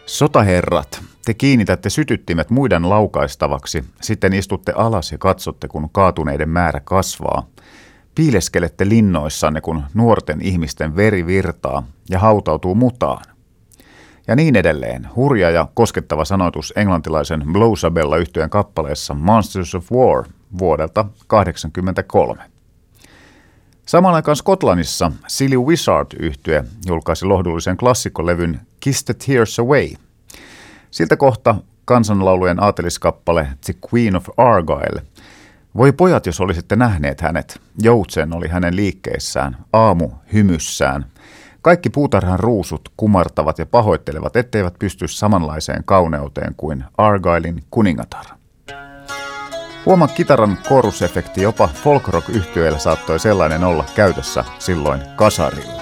Sotaherrat, te kiinnitätte sytyttimet muiden laukaistavaksi, sitten istutte alas ja katsotte, kun kaatuneiden määrä kasvaa. Piileskelette linnoissanne, kun nuorten ihmisten veri virtaa ja hautautuu mutaan. Ja niin edelleen, hurja ja koskettava sanoitus englantilaisen Blowsabella-yhtyeen kappaleessa Monsters of War vuodelta 1983. Samaan aikaan Skotlannissa Silly Wizard-yhtye julkaisi lohdullisen klassikkolevyn Kiss the Tears Away. Siltä kohta kansanlaulujen aateliskappale The Queen of Argyle. Voi pojat, jos olisitte nähneet hänet. Joutsen oli hänen liikkeissään, aamu hymyssään. Kaikki puutarhan ruusut kumartavat ja pahoittelevat, etteivät pysty samanlaiseen kauneuteen kuin Argylen kuningatar. Huomaa kitaran korusefekti, jopa folk-rock-yhtyeellä saattoi sellainen olla käytössä silloin kasarilla.